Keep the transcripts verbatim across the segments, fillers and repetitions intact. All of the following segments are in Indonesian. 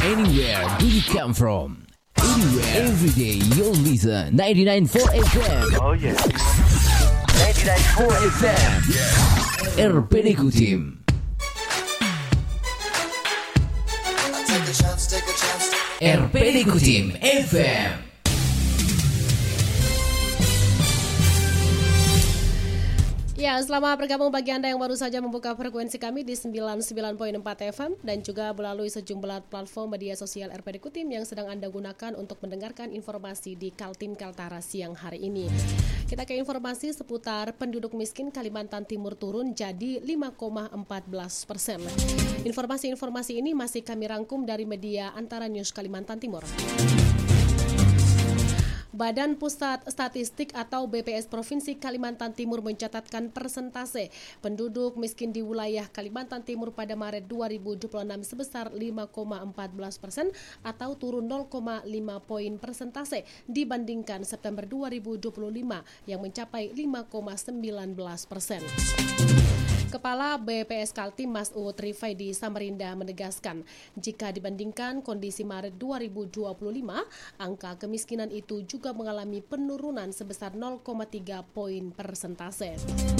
Anywhere do you come from? Anywhere, every day you'll listen ninety-nine point four F M. Oh yeah. ninety-nine point four F M. R P D Kutim. R P D Kutim F M. Ya, selamat bergabung bagi Anda yang baru saja membuka frekuensi kami di sembilan puluh sembilan koma empat F M dan juga melalui sejumlah platform media sosial R P D Kutim yang sedang Anda gunakan untuk mendengarkan informasi di Kaltim Kaltara siang hari ini. Kita ke informasi seputar penduduk miskin Kalimantan Timur turun jadi lima koma empat belas persen. Informasi-informasi ini masih kami rangkum dari media Antara News Kalimantan Timur. Badan Pusat Statistik atau B P S Provinsi Kalimantan Timur mencatatkan persentase penduduk miskin di wilayah Kalimantan Timur pada Maret dua ribu dua puluh enam sebesar lima koma empat belas persen atau turun nol koma lima poin persentase dibandingkan September dua ribu dua puluh lima yang mencapai lima koma sembilan belas persen. Kepala B P S Kaltim Masud Rifaidi Samarinda menegaskan, jika dibandingkan kondisi Maret dua ribu dua puluh lima, angka kemiskinan itu juga mengalami penurunan sebesar nol koma tiga poin persentase.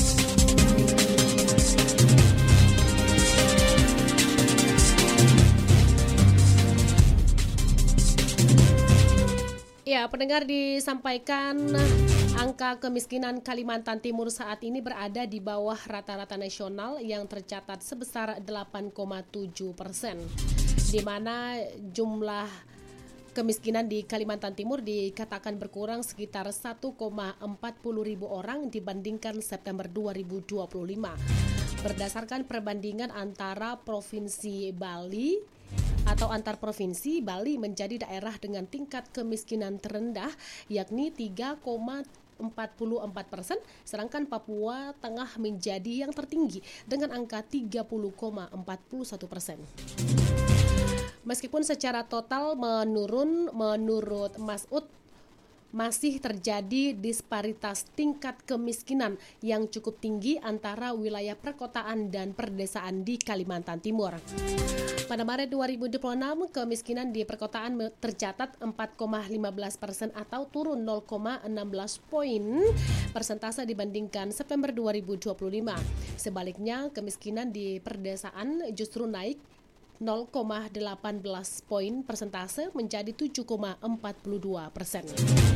Ya, pendengar disampaikan angka kemiskinan Kalimantan Timur saat ini berada di bawah rata-rata nasional yang tercatat sebesar delapan koma tujuh persen, di mana jumlah kemiskinan di Kalimantan Timur dikatakan berkurang sekitar satu koma empat puluh ribu orang dibandingkan September dua ribu dua puluh lima. Berdasarkan perbandingan antara Provinsi Bali atau antar provinsi, Bali menjadi daerah dengan tingkat kemiskinan terendah yakni tiga koma empat puluh empat persen, sedangkan Papua Tengah menjadi yang tertinggi dengan angka tiga puluh koma empat puluh satu persen. Meskipun secara total menurun, menurut Masud masih terjadi disparitas tingkat kemiskinan yang cukup tinggi antara wilayah perkotaan dan perdesaan di Kalimantan Timur. Pada Maret dua ribu dua puluh enam, kemiskinan di perkotaan tercatat empat koma lima belas persen atau turun nol koma enam belas poin persentase dibandingkan September dua ribu dua puluh lima. Sebaliknya, kemiskinan di perdesaan justru naik nol koma delapan belas poin persentase menjadi tujuh koma empat puluh dua persen.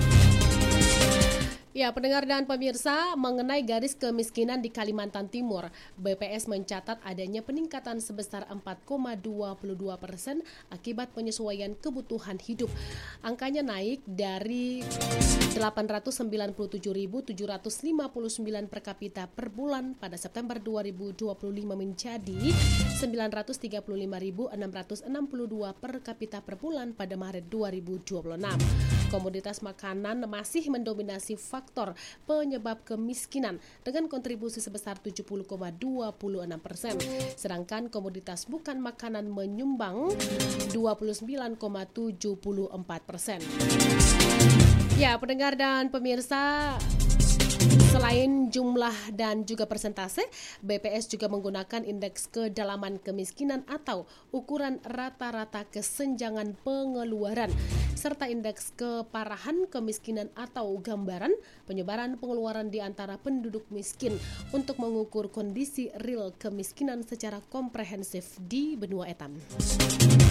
Ya, pendengar dan pemirsa, mengenai garis kemiskinan di Kalimantan Timur, B P S mencatat adanya peningkatan sebesar empat koma dua puluh dua persen akibat penyesuaian kebutuhan hidup. Angkanya naik dari delapan ratus sembilan puluh tujuh ribu tujuh ratus lima puluh sembilan per kapita per bulan pada September dua ribu dua puluh lima menjadi sembilan ratus tiga puluh lima ribu enam ratus enam puluh dua per kapita per bulan pada Maret dua ribu dua puluh enam. Komoditas makanan masih mendominasi faktor penyebab kemiskinan dengan kontribusi sebesar tujuh puluh koma dua puluh enam persen. Sedangkan komoditas bukan makanan menyumbang dua puluh sembilan koma tujuh puluh empat persen. Ya, pendengar dan pemirsa, selain jumlah dan juga persentase, B P S juga menggunakan indeks kedalaman kemiskinan atau ukuran rata-rata kesenjangan pengeluaran serta indeks keparahan kemiskinan atau gambaran penyebaran pengeluaran di antara penduduk miskin untuk mengukur kondisi real kemiskinan secara komprehensif di benua etam.